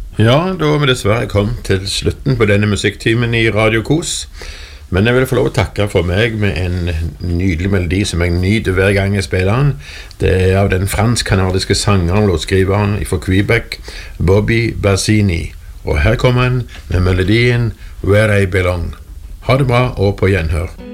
Ja, da har vi dessverre kommet til slutten på denne musikktimen i Radio Kos. Men jeg vil få lov å takke for meg med en nydelig melodi som jeg nyter hver gang jeg spiller den. Det er av den fransk-kanadiske sangeren og låtskriveren fra Quebec, Bobby Bassini. Og her kommer han med melodien Where I Belong. Ha det bra og på gjenhør.